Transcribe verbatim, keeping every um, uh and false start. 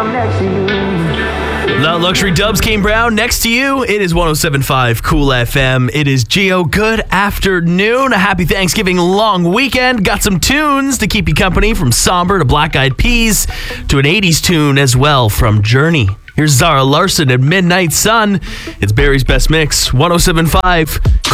Brown next to you. The Luxury Dubs, Kane Brown next to you. It is one oh seven point five Cool F M. It is Gio. Good afternoon. A happy Thanksgiving long weekend. Got some tunes to keep you company, from somber to Black Eyed Peas to an eighties tune as well from Journey. Here's Zara Larsson at Midnight Sun. It's Barry's Best Mix, one oh seven point five